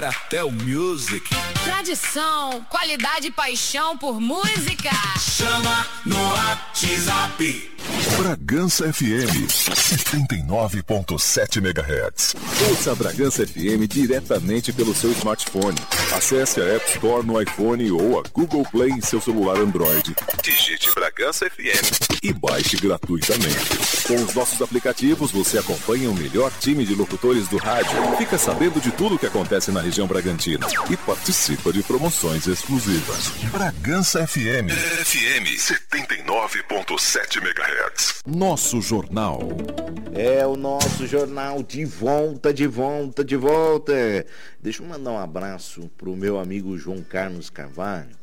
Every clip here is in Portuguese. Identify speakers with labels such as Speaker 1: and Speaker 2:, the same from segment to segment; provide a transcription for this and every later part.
Speaker 1: Até o Music.
Speaker 2: Tradição, qualidade e paixão por música.
Speaker 1: Chama no WhatsApp.
Speaker 3: Bragança FM 79.7 MHz. Ouça a Bragança FM diretamente pelo seu smartphone. Acesse a App Store no iPhone ou a Google Play em seu celular Android. Digite Bragança FM e baixe gratuitamente. Com os nossos aplicativos, você acompanha o melhor time de locutores do rádio, fica sabendo de tudo o que acontece na região Bragantina e participa de promoções exclusivas. Bragança FM 79.7 MHz. Nosso jornal.
Speaker 4: É o nosso jornal de volta. Deixa eu mandar um abraço pro meu amigo João Carlos Carvalho.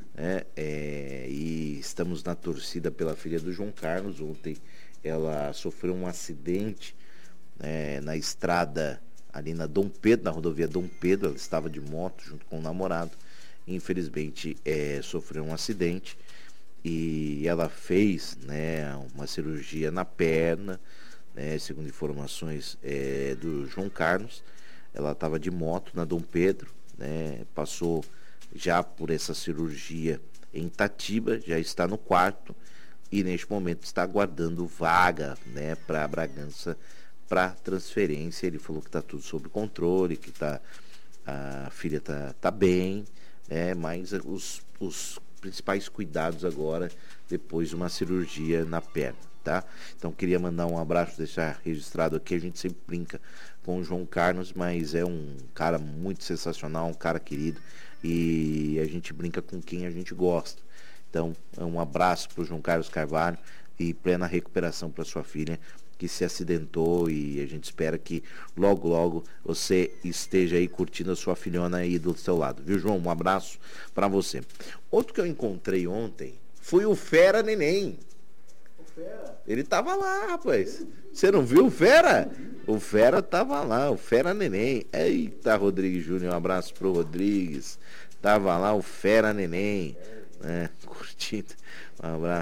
Speaker 4: E estamos na torcida pela filha do João Carlos. Ontem ela sofreu um acidente na estrada ali na Dom Pedro, na rodovia Dom Pedro. Ela estava de moto junto com o namorado. Infelizmente sofreu um acidente e ela fez uma cirurgia na perna, segundo informações do João Carlos. Ela estava de moto na Dom Pedro, passou já por essa cirurgia em Itatiba, já está no quarto e neste momento está aguardando vaga para Bragança para transferência. Ele falou que está tudo sob controle, que a filha tá bem, mas os principais cuidados agora depois de uma cirurgia na perna, tá? Então queria mandar um abraço, deixar registrado aqui. A gente sempre brinca com o João Carlos, mas é um cara muito sensacional, um cara querido, e a gente brinca com quem a gente gosta. Então um abraço para o João Carlos Carvalho e plena recuperação para sua filha que se acidentou, e a gente espera que logo você esteja aí curtindo a sua filhona aí do seu lado, viu, João? Um abraço para você. Outro que eu encontrei ontem foi o Fera Neném. O Fera? Ele tava lá, rapaz. Você não viu o Fera? O Fera tava lá, o Fera Neném. Eita, Rodrigues Júnior, um abraço pro Rodrigues. Tava lá o Fera Neném, curtindo. Um abraço.